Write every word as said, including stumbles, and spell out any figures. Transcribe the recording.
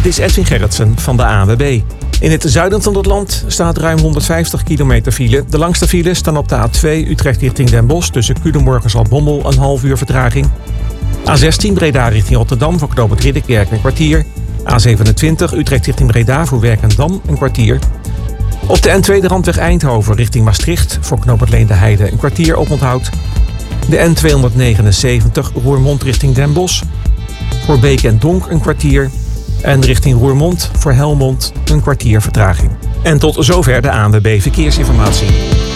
Dit is Edwin Gerritsen van de A N W B. In het zuiden van het land staat ruim honderdvijftig kilometer file. De langste files staan op de A twee Utrecht richting Den Bosch tussen Culemborg en Zaltbommel een half uur vertraging. A zestien Breda richting Rotterdam voor knooppunt Ridderkerk een kwartier. A zevenentwintig Utrecht richting Breda voor Werkendam een kwartier. Op de N twee de Randweg Eindhoven richting Maastricht voor knooppunt Leendeheide een kwartier oponthoud. De N tweehonderdnegenenzeventig Roermond richting Den Bosch voor Beek en Donk een kwartier. En richting Roermond voor Helmond een kwartier vertraging. En tot zover de A N W B Verkeersinformatie.